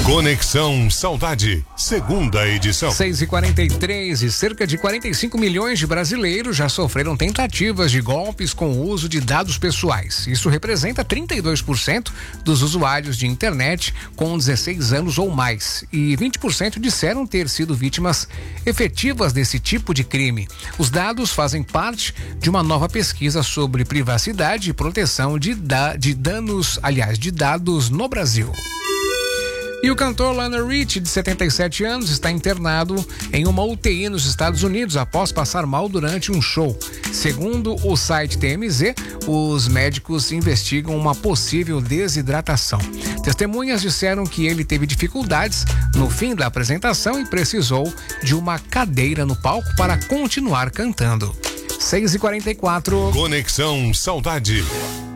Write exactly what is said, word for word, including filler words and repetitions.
Conexão Saudade, segunda edição. seis e quarenta e três e cerca de quarenta e cinco milhões de brasileiros já sofreram tentativas de golpes com o uso de dados pessoais. Isso representa trinta e dois por cento dos usuários de internet com dezesseis anos ou mais. E vinte por cento disseram ter sido vítimas efetivas desse tipo de crime. Os dados fazem parte de uma nova pesquisa sobre privacidade e proteção de, da, de danos, aliás, de dados no Brasil. E o cantor Lionel Richie, de setenta e sete anos, está internado em uma U T I nos Estados Unidos após passar mal durante um show. Segundo o site T M Z, os médicos investigam uma possível desidratação. Testemunhas disseram que ele teve dificuldades no fim da apresentação e precisou de uma cadeira no palco para continuar cantando. seis e quarenta e quatro. Conexão Saudade.